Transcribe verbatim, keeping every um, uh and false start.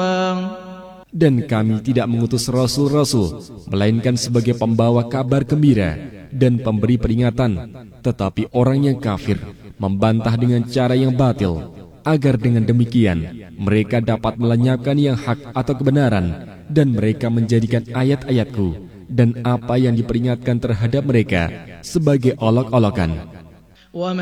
Dan kami tidak mengutus rasul-rasul, melainkan sebagai pembawa kabar gembira dan pemberi peringatan. Tetapi orang yang kafir membantah dengan cara yang batil, agar dengan demikian mereka dapat melenyapkan yang hak atau kebenaran, dan mereka menjadikan ayat-ayatku dan apa yang diperingatkan terhadap mereka sebagai olok-olokan.